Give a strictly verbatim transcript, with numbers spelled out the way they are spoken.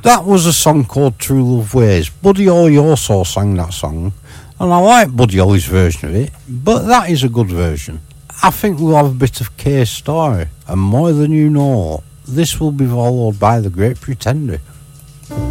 That was a song called True Love Ways. Buddy Holly also sang that song, and I like Buddy Holly's version of it, but that is a good version. I think we'll have a bit of K-Star, and More Than You Know. This will be followed by The Great Pretender.